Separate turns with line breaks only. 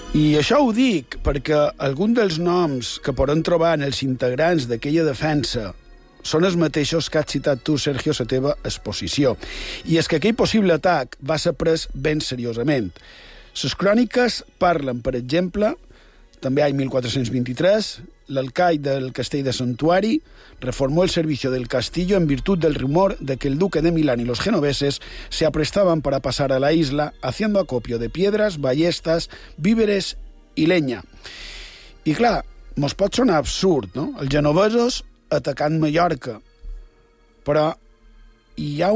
I això ho dic perquè alguns dels noms que podem trobar en els integrants d'aquella defensa són els mateixos que has citat tu, Sergio, a la teva exposició. I és que aquell possible atac va ser pres ben seriosament. Les cròniques parlen, per exemple, també any 1423, l'alcaide del castell de Santuari reformó el servicio del castillo en virtud del rumor de que el duque de Milán y los genoveses se aprestaban para pasar a la isla haciendo acopio de piedras, ballestas, víveres i leña. I clar, mos pot sonar absurd, no? Els genovesos atacant Mallorca. Però hi ha